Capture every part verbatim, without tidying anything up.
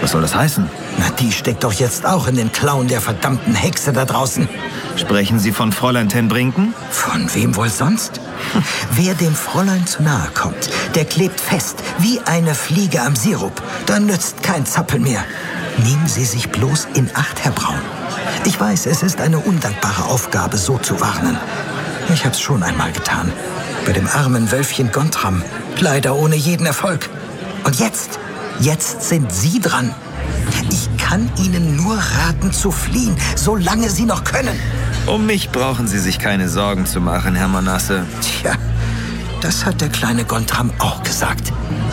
Was soll das heißen? Na, die steckt doch jetzt auch in den Klauen der verdammten Hexe da draußen. Sprechen Sie von Fräulein ten Brinken? Von wem wohl sonst? Wer dem Fräulein zu nahe kommt, der klebt fest, wie eine Fliege am Sirup. Da nützt kein Zappel mehr. Nehmen Sie sich bloß in Acht, Herr Braun. Ich weiß, es ist eine undankbare Aufgabe, so zu warnen. Ich hab's schon einmal getan. Bei dem armen Wölfchen Gontram. Leider ohne jeden Erfolg. Und jetzt, jetzt sind Sie dran. Ich kann Ihnen nur raten, zu fliehen, solange Sie noch können. Um mich brauchen Sie sich keine Sorgen zu machen, Herr Manasse. Tja, das hat der kleine Gontram auch gesagt.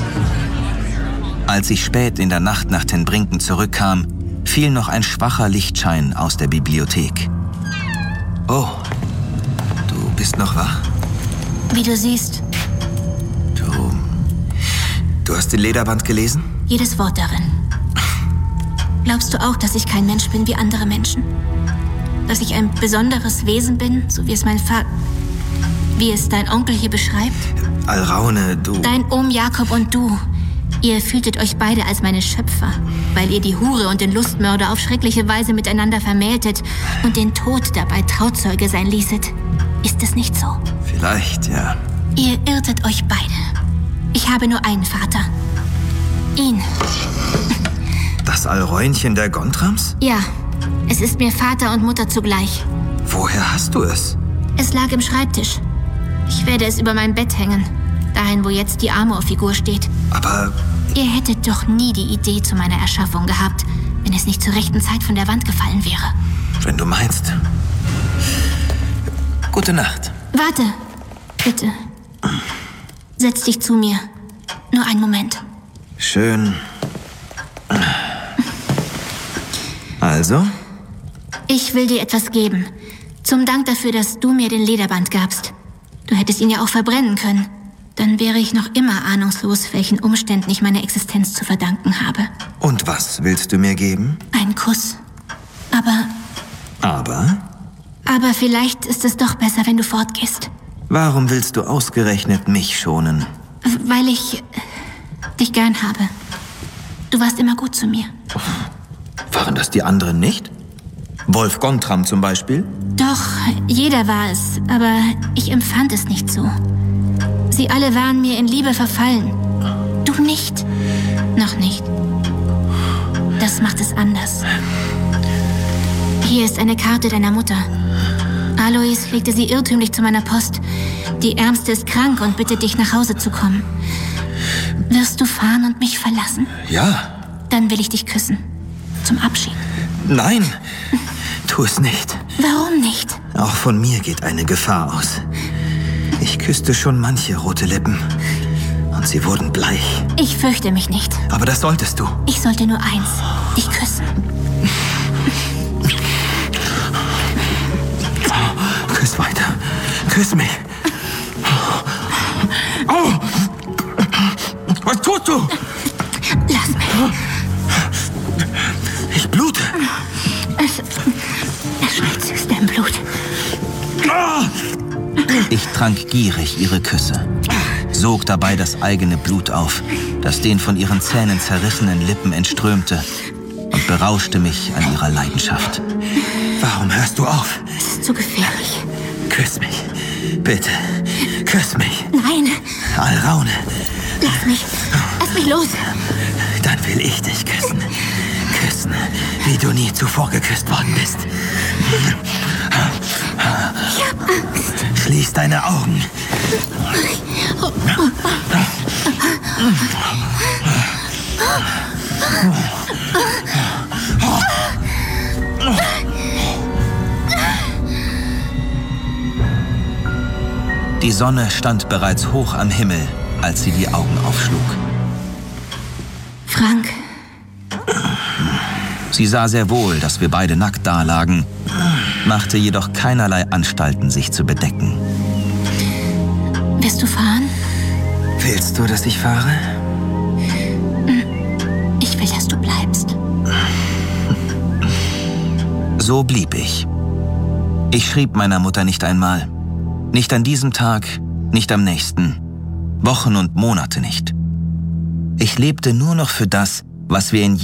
Als ich spät in der Nacht nach ten Brinken zurückkam, fiel noch ein schwacher Lichtschein aus der Bibliothek. Oh, du bist noch wach? Wie du siehst. Du... Du hast den Lederband gelesen? Jedes Wort darin. Glaubst du auch, dass ich kein Mensch bin wie andere Menschen? Dass ich ein besonderes Wesen bin, so wie es mein Vater... wie es dein Onkel hier beschreibt? Alraune, du... Dein Ohm Jakob und du. Ihr fühltet euch beide als meine Schöpfer, weil ihr die Hure und den Lustmörder auf schreckliche Weise miteinander vermähltet und den Tod dabei Trauzeuge sein ließet. Ist es nicht so? Vielleicht, ja. Ihr irrtet euch beide. Ich habe nur einen Vater. Ihn. Das Alräunchen der Gontrams? Ja, es ist mir Vater und Mutter zugleich. Woher hast du es? Es lag im Schreibtisch. Ich werde es über mein Bett hängen, dahin, wo jetzt die Amor-Figur steht. Aber... Ihr hättet doch nie die Idee zu meiner Erschaffung gehabt, wenn es nicht zur rechten Zeit von der Wand gefallen wäre. Wenn du meinst. Gute Nacht. Warte, bitte. Setz dich zu mir. Nur einen Moment. Schön. Also? Ich will dir etwas geben. Zum Dank dafür, dass du mir den Lederband gabst. Du hättest ihn ja auch verbrennen können. Dann wäre ich noch immer ahnungslos, welchen Umständen ich meine Existenz zu verdanken habe. Und was willst du mir geben? Einen Kuss. Aber... Aber? Aber vielleicht ist es doch besser, wenn du fortgehst. Warum willst du ausgerechnet mich schonen? Weil ich dich gern habe. Du warst immer gut zu mir. Waren das die anderen nicht? Wolf Gontram zum Beispiel? Doch, jeder war es, aber ich empfand es nicht so. Sie alle waren mir in Liebe verfallen. Du nicht. Noch nicht. Das macht es anders. Hier ist eine Karte deiner Mutter. Alois legte sie irrtümlich zu meiner Post. Die Ärmste ist krank und bittet dich, nach Hause zu kommen. Wirst du fahren und mich verlassen? Ja. Dann will ich dich küssen. Zum Abschied. Nein, tu es nicht. Warum nicht? Auch von mir geht eine Gefahr aus. Ich küsste schon manche rote Lippen. Und sie wurden bleich. Ich fürchte mich nicht. Aber das solltest du. Ich sollte nur eins. Dich küssen. Küss weiter. Küss mich. Oh! Was tust du? Lass mich. Ich blute. Es, es schmelzt dein Blut. Ich trank gierig ihre Küsse, sog dabei das eigene Blut auf, das den von ihren Zähnen zerrissenen Lippen entströmte, und berauschte mich an ihrer Leidenschaft. Warum hörst du auf? Es ist zu gefährlich. Küss mich. Bitte. Küss mich. Nein. Alraune. Lass mich. Lass mich los. Dann will ich dich küssen. Küssen, wie du nie zuvor geküsst worden bist. Ich hab Angst. Schließ deine Augen. Die Sonne stand bereits hoch am Himmel, als sie die Augen aufschlug. Frank. Sie sah sehr wohl, dass wir beide nackt dalagen, machte jedoch keinerlei Anstalten, sich zu bedecken. Wirst du fahren? Willst du, dass ich fahre? Ich will, dass du bleibst. So blieb ich. Ich schrieb meiner Mutter nicht einmal. Nicht an diesem Tag, nicht am nächsten. Wochen und Monate nicht. Ich lebte nur noch für das, was wir in